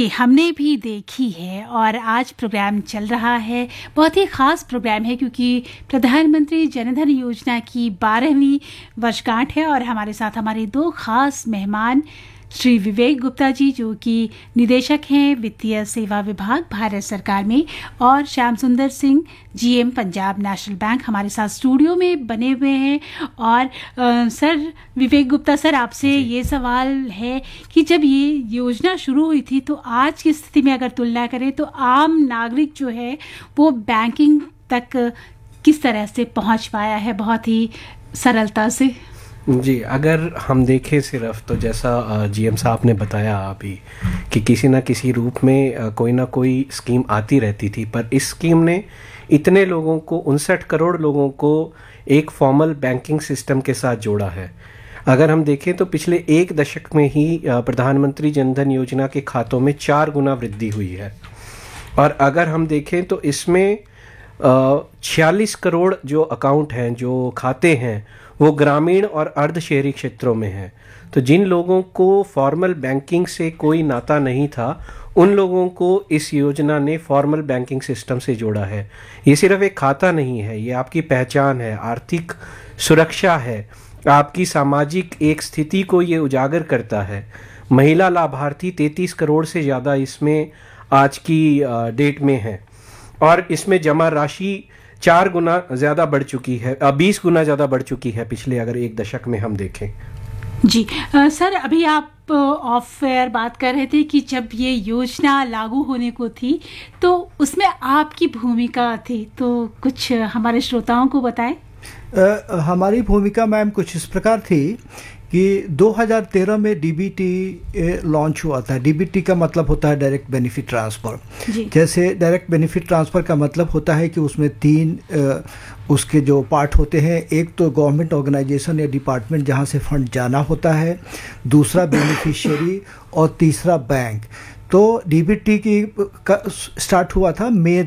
जी, हमने भी देखी है और आज प्रोग्राम चल रहा है। बहुत ही ख़ास प्रोग्राम है क्योंकि प्रधानमंत्री जनधन योजना की 12वीं वर्षगांठ है और हमारे साथ हमारे दो ख़ास मेहमान श्री विवेक गुप्ता जी जो कि निदेशक हैं वित्तीय सेवा विभाग भारत सरकार में, और श्याम सुंदर Singh GM Punjab national bank हमारे साथ स्टूडियो में बने हुए हैं। और सर विवेक गुप्ता सर, आपसे ये सवाल है कि जब ये योजना शुरू हुई थी तो आज की स्थिति में अगर तुलना करें तो आम नागरिक जो है वो बैंकिंग तक किस तरह से पहुंच पाया है बहुत ही सरलता से? जी, अगर हम देखें सिर्फ तो जैसा जीएम साहब ने बताया अभी कि किसी ना किसी रूप में कोई ना कोई स्कीम आती रहती थी, पर इस स्कीम ने इतने लोगों को 59 करोड़ लोगों को एक फॉर्मल बैंकिंग सिस्टम के साथ जोड़ा है। अगर हम देखें तो पिछले एक दशक में ही प्रधानमंत्री जनधन योजना के खातों में 4 गुना वृद्धि हुई है। और अगर हम देखें तो इसमें 46 करोड़ जो अकाउंट हैं, जो खाते हैं, वो ग्रामीण और अर्ध शहरी क्षेत्रों में हैं। तो जिन लोगों को फॉर्मल बैंकिंग से कोई नाता नहीं था, उन लोगों को इस योजना ने फॉर्मल बैंकिंग सिस्टम से जोड़ा है। ये सिर्फ एक खाता नहीं है, ये आपकी पहचान है, आर्थिक सुरक्षा है, आपकी सामाजिक एक स्थिति को ये उजागर करता है। महिला लाभार्थी 33 करोड़ से ज़्यादा इसमें आज की डेट में है और इसमें जमा राशि 4 गुना ज़्यादा बढ़ चुकी है, 20 गुना ज़्यादा बढ़ चुकी है पिछले अगर एक दशक में हम देखें। जी सर, अभी आप ऑफ एयर बात कर रहे थे कि जब ये योजना लागू होने को थी तो उसमें आपकी भूमिका थी, तो कुछ हमारे श्रोताओं को बताएं। हमारी भूमिका मैम कुछ इस प्रकार थी कि 2013 में डीबीटी लॉन्च हुआ था। डीबीटी का मतलब होता है डायरेक्ट बेनिफिट ट्रांसफ़र। जैसे डायरेक्ट बेनिफिट ट्रांसफ़र का मतलब होता है कि उसमें 3 उसके जो पार्ट होते हैं। एक तो गवर्नमेंट ऑर्गेनाइजेशन या डिपार्टमेंट जहां से फंड जाना होता है, दूसरा बेनिफिशियरी और तीसरा बैंक। तो डीबीटी की स्टार्ट हुआ था मई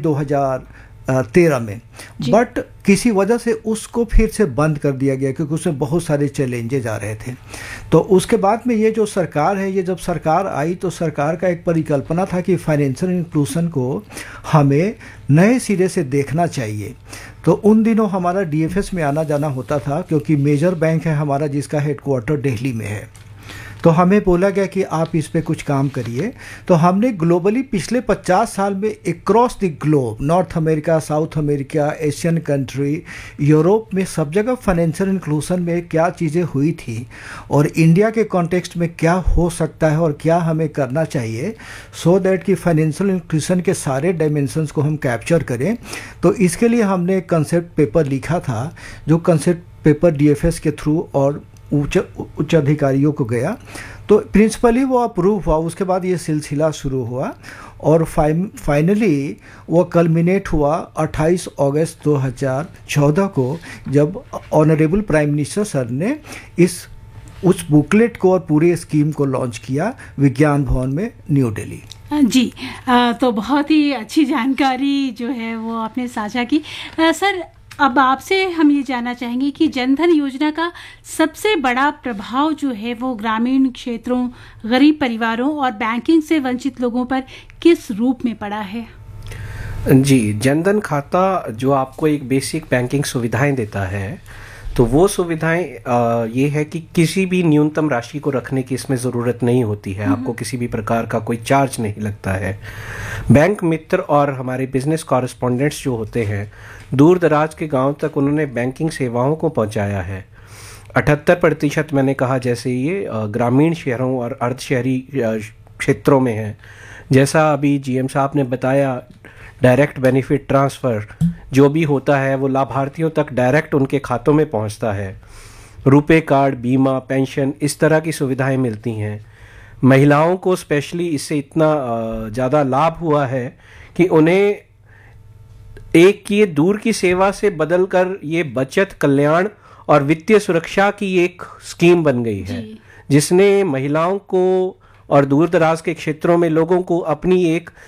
2013 में, बट किसी वजह से उसको फिर से बंद कर दिया गया क्योंकि उसमें बहुत सारे चैलेंजेस आ रहे थे। तो उसके बाद में ये जो सरकार है, ये जब सरकार आई तो सरकार का एक परिकल्पना था कि फाइनेंशियल इंक्लूजन को हमें नए सिरे से देखना चाहिए। तो उन दिनों हमारा डीएफएस में आना जाना होता था क्योंकि मेजर बैंक है हमारा जिसका हेडक्वार्टर दिल्ली में है। तो हमें बोला गया कि आप इस पे कुछ काम करिए। तो हमने ग्लोबली पिछले 50 साल में across the globe, north America, south America, Asian country, Europe में सब जगह फाइनेंशियल इंक्लूजन में क्या चीज़ें हुई थी और इंडिया के कॉन्टेक्स्ट में क्या हो सकता है और क्या हमें करना चाहिए सो दैट कि फाइनेंशियल इंक्लूजन के सारे डायमेंशंस को हम कैप्चर करें। तो इसके लिए हमने कंसेप्ट पेपर लिखा था, जो कंसेप्ट पेपर डीएफएस के थ्रू और उच्च अधिकारियों को गया। तो प्रिंसिपली वो अप्रूव हुआ। उसके बाद ये सिलसिला शुरू हुआ और फाइनली वो कल्मिनेट हुआ 28 अगस्त 2014 को, जब ऑनरेबल प्राइम मिनिस्टर सर ने उस बुकलेट को और पूरे स्कीम को लॉन्च किया विज्ञान भवन में, न्यू दिल्ली। जी, तो बहुत ही अच्छी जानकारी जो है वो आपने साझा की। सर, अब आपसे हम ये जानना चाहेंगे कि जनधन योजना का सबसे बड़ा प्रभाव जो है वो ग्रामीण क्षेत्रों, गरीब परिवारों और बैंकिंग से वंचित लोगों पर किस रूप में पड़ा है? जी, जनधन खाता जो आपको एक बेसिक बैंकिंग सुविधाएं देता है, तो वो सुविधाएं ये है कि किसी भी न्यूनतम राशि को रखने की इसमें ज़रूरत नहीं होती है। आपको किसी भी प्रकार का कोई चार्ज नहीं लगता है। बैंक मित्र और हमारे बिजनेस कॉरेस्पॉन्डेंट्स जो होते हैं, दूर दराज के गांव तक उन्होंने बैंकिंग सेवाओं को पहुंचाया है। 78% मैंने कहा जैसे ये ग्रामीण शहरों और अर्ध शहरी क्षेत्रों में है। जैसा अभी जीएम साहब ने बताया, डायरेक्ट बेनिफिट ट्रांसफ़र जो भी होता है वो लाभार्थियों तक डायरेक्ट उनके खातों में पहुंचता है। रुपे कार्ड, बीमा, पेंशन, इस तरह की सुविधाएं मिलती हैं। महिलाओं को स्पेशली इससे इतना ज़्यादा लाभ हुआ है कि उन्हें एक ये दूर की सेवा से बदलकर ये बचत, कल्याण और वित्तीय सुरक्षा की एक स्कीम बन गई है, जिसने महिलाओं को और दूर दराज के क्षेत्रों में लोगों को अपनी एक